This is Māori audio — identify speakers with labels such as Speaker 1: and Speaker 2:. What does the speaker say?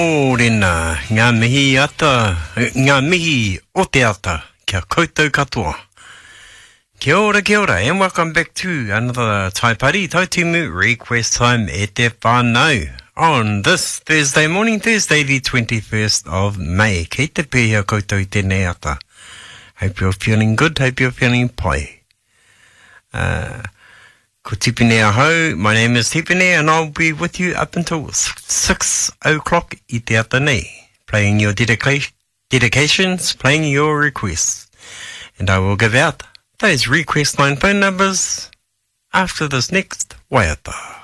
Speaker 1: Ōrena, ngā mihi o te ata, kia koutou katoa. Kia ora, and welcome back to another Taipari Tautimu Request Time e te whānau. On this Thursday morning, Thursday the 21st of May. Kei te pēhea koutou tēnei ata. Hope you're feeling good, hope you're feeling pai. Ko Tipene ahau, my name is Tipene and I'll be with you up until 6 o'clock i te ata nei, playing your dedications, playing your requests. And I will give out those request line phone numbers after this next waiata.